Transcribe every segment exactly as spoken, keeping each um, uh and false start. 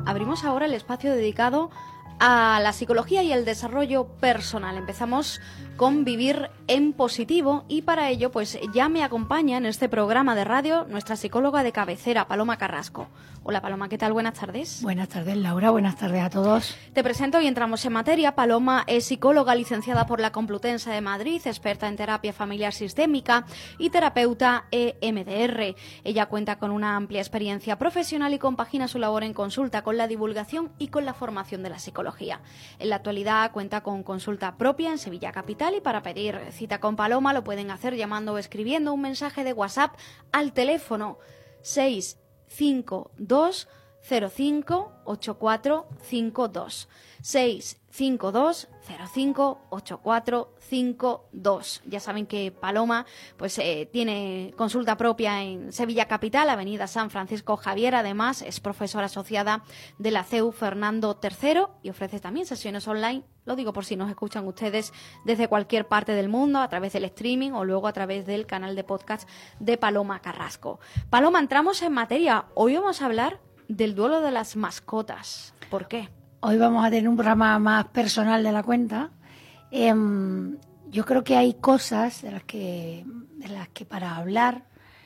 abrimos ahora el espacio dedicado a la psicología y el desarrollo personal. Empezamos con Vivir en Positivo y para ello pues ya me acompaña en este programa de radio nuestra psicóloga de cabecera, Paloma Carrasco. Hola Paloma, ¿qué tal? Buenas tardes. Buenas tardes Laura, buenas tardes a todos. Te presento y entramos en materia. Paloma es psicóloga licenciada por la Complutense de Madrid, experta en terapia familiar sistémica y terapeuta E M D R. Ella cuenta con una amplia experiencia profesional y compagina su labor en consulta con la divulgación y con la formación de la psicología. En la actualidad cuenta con consulta propia en Sevilla Capital y para pedir cita con Paloma lo pueden hacer llamando o escribiendo un mensaje de WhatsApp al teléfono seis cinco dos cero cinco ocho cuatro cinco dos seis cinco dos cero cinco ocho cuatro cinco dos. Ya saben que Paloma pues eh, tiene consulta propia en Sevilla Capital, Avenida San Francisco Javier. Además es profesora asociada de la C E U Fernando tercero y ofrece también sesiones online. Lo digo por si nos escuchan ustedes desde cualquier parte del mundo, a través del streaming o luego a través del canal de podcast de Paloma Carrasco. Paloma, entramos en materia. Hoy vamos a hablar del duelo de las mascotas. ¿Por qué? Hoy vamos a tener un programa más personal de la cuenta. Eh, yo creo que hay cosas de las que, de las que para hablar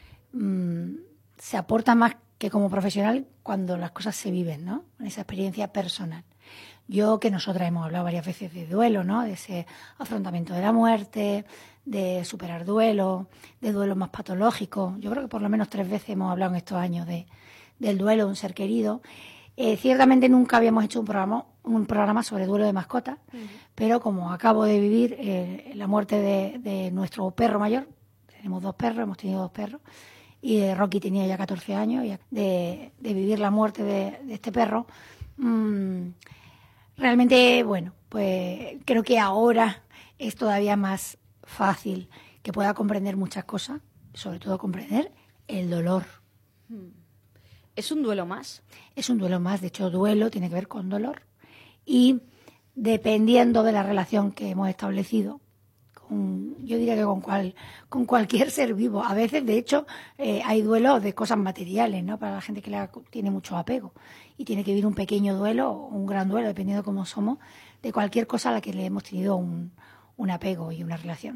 mmm, se aporta más que como profesional cuando las cosas se viven, ¿no? En esa experiencia personal. Yo, que nosotras hemos hablado varias veces de duelo, ¿no? De ese afrontamiento de la muerte, de superar duelo, de duelo más patológico. Yo creo que por lo menos tres veces hemos hablado en estos años de, del duelo de un ser querido. Eh, ciertamente nunca habíamos hecho un programa, un programa sobre duelo de mascotas, uh-huh. Pero como acabo de vivir eh, la muerte de, de nuestro perro mayor, tenemos dos perros, hemos tenido dos perros, y eh, Rocky tenía ya catorce años, y de, de vivir la muerte de, de este perro, mmm, realmente, bueno, pues creo que ahora es todavía más fácil que pueda comprender muchas cosas, sobre todo comprender el dolor. Hmm. ¿Es un duelo más? Es un duelo más, de hecho duelo tiene que ver con dolor y dependiendo de la relación que hemos establecido, con, yo diría que con, cual, con cualquier ser vivo, a veces de hecho eh, hay duelos de cosas materiales, ¿no? Para la gente que le tiene mucho apego y tiene que vivir un pequeño duelo o un gran duelo, dependiendo de cómo somos, de cualquier cosa a la que le hemos tenido un, un apego y una relación.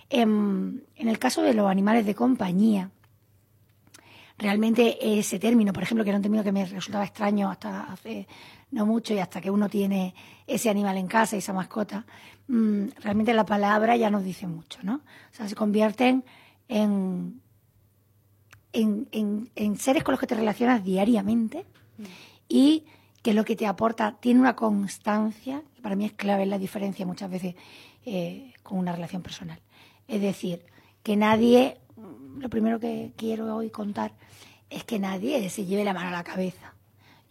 En, en el caso de los animales de compañía, realmente ese término, por ejemplo, que era un término que me resultaba extraño hasta hace no mucho y hasta que uno tiene ese animal en casa, esa mascota, mmm, realmente la palabra ya nos dice mucho, ¿no? O sea, se convierten en, en, en, en seres con los que te relacionas diariamente y que lo que te aporta tiene una constancia, que para mí es clave en la diferencia muchas veces eh, con una relación personal. Es decir, que nadie... Lo primero que quiero hoy contar es que nadie se lleve la mano a la cabeza